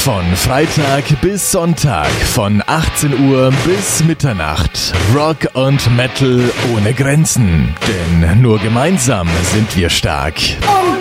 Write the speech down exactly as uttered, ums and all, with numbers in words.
Von Freitag bis Sonntag, von achtzehn Uhr bis Mitternacht. Rock und Metal ohne Grenzen. Denn nur gemeinsam sind wir stark.